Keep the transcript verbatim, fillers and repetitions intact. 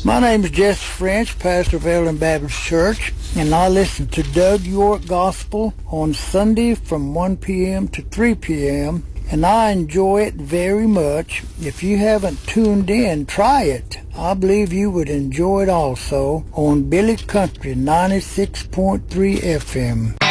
My name is Jesse French, pastor of Eldon Baptist Church, and I listen to Doug York Gospel on Sunday from one p.m. to three p.m., and I enjoy it very much. If you haven't tuned in, try it. I believe you would enjoy it also on Billy Country ninety-six point three F M.